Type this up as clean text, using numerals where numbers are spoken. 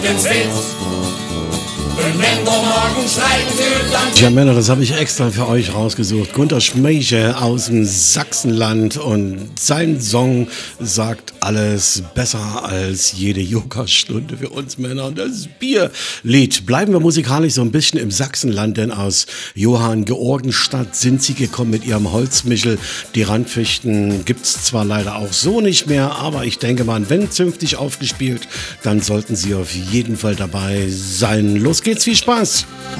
Ja, Männer, das habe ich extra für euch rausgesucht. Gunter Schmeiche aus dem Sachsenland und sein Song sagt alles besser als jede Yogastunde für uns Männer. Und das Bierlied. Bleiben wir musikalisch so ein bisschen im Sachsenland, denn aus Johanngeorgenstadt sind sie gekommen mit ihrem Holzmichel. Die Randfichten gibt's zwar leider auch so nicht mehr, aber ich denke mal, wenn zünftig aufgespielt, dann sollten sie auf jeden Fall dabei sein. Los geht's, viel Spaß!